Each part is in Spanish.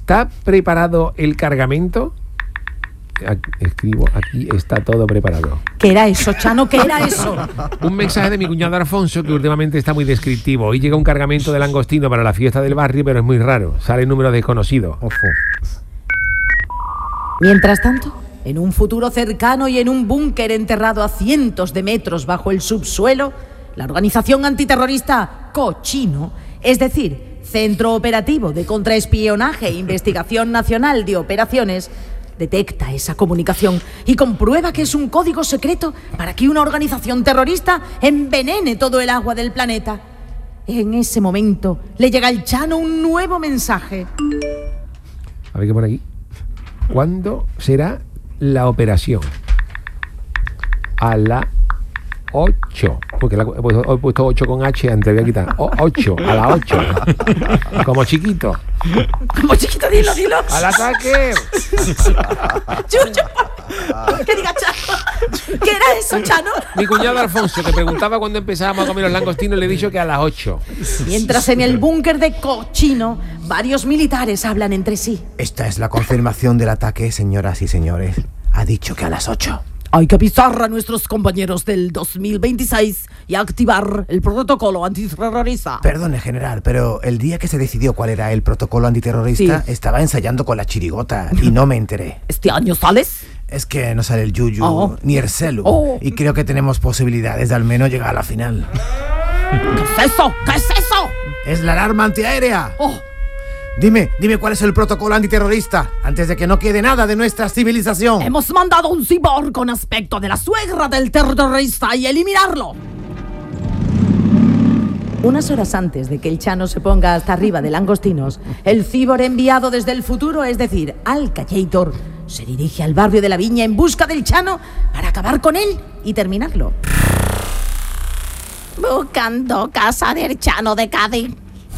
¿Está preparado el cargamento? Escribo, aquí está todo preparado. ¿Qué era eso, Chano? ¿Qué era eso? Un mensaje de mi cuñado Alfonso, que últimamente está muy descriptivo. Hoy llega un cargamento de langostino para la fiesta del barrio, pero es muy raro. Sale número desconocido. Ojo. Mientras tanto, en un futuro cercano y en un búnker enterrado a cientos de metros bajo el subsuelo, la organización antiterrorista Cochino, es decir, Centro Operativo de Contraespionaje e Investigación Nacional de Operaciones, detecta esa comunicación y comprueba que es un código secreto para que una organización terrorista envenene todo el agua del planeta. En ese momento le llega al Chano un nuevo mensaje. A ver qué pone aquí. ¿Cuándo será la operación? A la 8. Porque he puesto 8 con H, antes voy a quitar. 8, a la 8. Como chiquito. Como chiquito, dilo. ¡Al ataque! Chucho. ¿Qué diga Chano? ¿Qué era eso, Chano? Mi cuñado Alfonso, que preguntaba cuándo empezábamos a comer los langostinos, le he dicho que a las 8. Mientras en el búnker de Cochino, varios militares hablan entre sí. Esta es la confirmación del ataque, señoras y señores. Ha dicho que a las 8. Hay que avisar a nuestros compañeros del 2026 y activar el protocolo antiterrorista. Perdone, general, pero el día que se decidió cuál era el protocolo antiterrorista, estaba ensayando con la chirigota y no me enteré. ¿Este año sales? Es que no sale el yuyu ni el celu. Y creo que tenemos posibilidades de al menos llegar a la final. ¿Qué es eso? ¿Qué es eso? ¡Es la alarma antiaérea! Dime cuál es el protocolo antiterrorista, antes de que no quede nada de nuestra civilización. Hemos mandado un cyborg con aspecto de la suegra del terrorista y eliminarlo. Unas horas antes de que el Chano se ponga hasta arriba de langostinos, el cyborg enviado desde el futuro, es decir, Alcayator, se dirige al barrio de la Viña en busca del Chano para acabar con él y terminarlo. Buscando casa del Chano de Cádiz.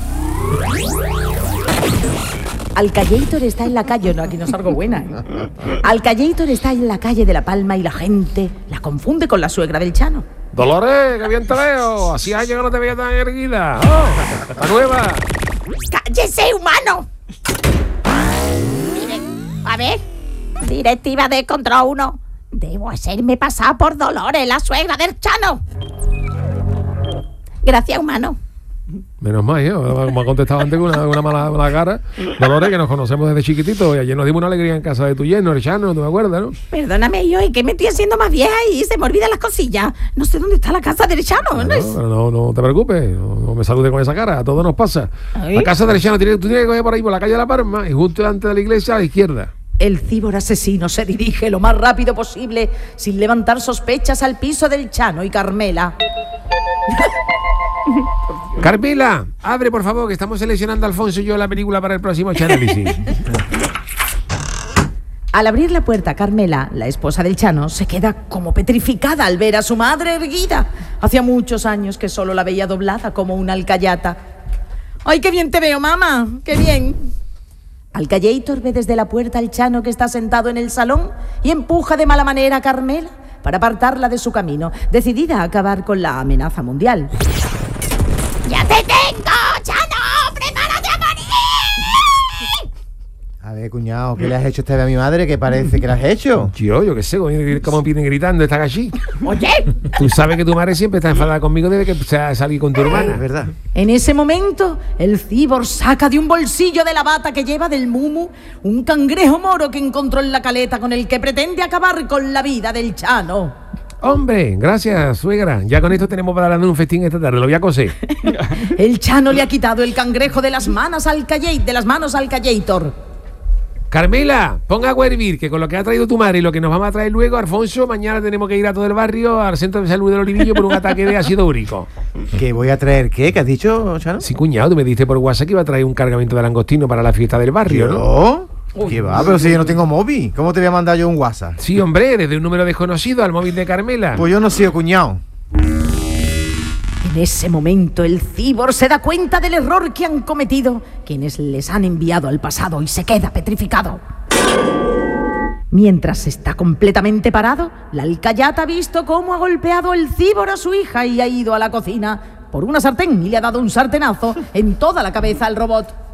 Alcayator está en la calle... No, aquí no es algo buena, Alcayator está en la calle de La Palma y la gente la confunde con la suegra del Chano. Dolores, que bien te veo. Así años que no te veía tan erguida. ¡La nueva! ¡Cállese, humano! Miren, a ver, directiva de Control 1. Debo hacerme pasar por Dolores, la suegra del Chano. Gracias, humano. Menos mal, como ha contestado antes con una mala cara. Dolores, que nos conocemos desde chiquitito y ayer nos dimos una alegría en casa de tu yerno, el Chano, ¿no te acuerdas, no? Perdóname, yo, y que me estoy haciendo más vieja y se me olvidan las cosillas. No sé dónde está la casa del Chano. No te preocupes, no me saludes con esa cara, a todos nos pasa. La casa del Chano, tú tienes que coger por ahí, por la calle de La Palma, y justo delante de la iglesia a la izquierda. El cíbor asesino se dirige lo más rápido posible, sin levantar sospechas, al piso del Chano y Carmela. Carmela, abre por favor, que estamos seleccionando a Alfonso y yo la película para el próximo análisis. Al abrir la puerta, Carmela, la esposa del Chano, se queda como petrificada al ver a su madre erguida. Hacía muchos años que solo la veía doblada como una alcayata. ¡Ay, qué bien te veo, mamá! ¡Qué bien! Alcayator ve desde la puerta al Chano, que está sentado en el salón, y empuja de mala manera a Carmela para apartarla de su camino, decidida a acabar con la amenaza mundial. ¡Ya te tengo, Chano! ¡Prepárate a morir! A ver, cuñado, ¿qué le has hecho a mi madre? Que parece que le has hecho. Yo qué sé, cómo vienen gritando, están allí. Oye, tú sabes que tu madre siempre está enfadada conmigo desde que salí con tu hermana. Es verdad. En ese momento, el cíbor saca de un bolsillo de la bata que lleva del mumu un cangrejo moro que encontró en la caleta, con el que pretende acabar con la vida del Chano. Hombre, gracias, suegra. Ya con esto tenemos para darle un festín esta tarde. Lo voy a coser. El Chano le ha quitado el cangrejo de las manos al Alcayator. Carmela, ponga agua a hervir, que con lo que ha traído tu madre y lo que nos vamos a traer luego, Alfonso, mañana tenemos que ir a todo el barrio al centro de salud del Olivillo por un ataque de ácido úrico. ¿Qué voy a traer? ¿Qué? ¿Qué has dicho, Chano? Sí, cuñado, tú me dijiste por WhatsApp que iba a traer un cargamento de langostino para la fiesta del barrio, ¿no? ¿Qué va? Pero si yo no tengo móvil, ¿cómo te voy a mandar yo un WhatsApp? Sí, hombre, desde un número desconocido al móvil de Carmela. Pues yo no soy cuñado. En ese momento, el cíbor se da cuenta del error que han cometido quienes les han enviado al pasado y se queda petrificado. Mientras está completamente parado, la alcayata ha visto cómo ha golpeado el cíbor a su hija y ha ido a la cocina por una sartén y le ha dado un sartenazo en toda la cabeza al robot.